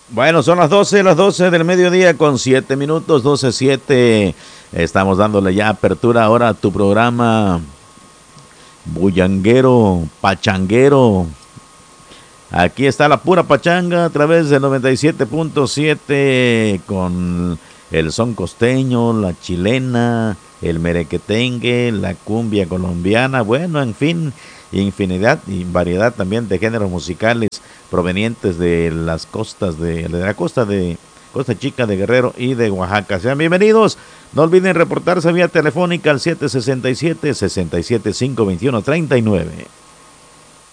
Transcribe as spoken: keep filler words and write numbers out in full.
Bueno, son las doce, las doce del mediodía con siete minutos, doce siete. Estamos dándole ya apertura ahora a tu programa bullanguero, pachanguero. Aquí está la pura pachanga a través del noventa y siete punto siete con el son costeño, la chilena, el merequetengue, la cumbia colombiana, bueno, en fin, infinidad y variedad también de géneros musicales provenientes de las costas de, de la costa de Costa Chica de Guerrero y de Oaxaca. Sean bienvenidos. No olviden reportarse vía telefónica al siete seis siete, seis siete cinco, dos uno tres nueve.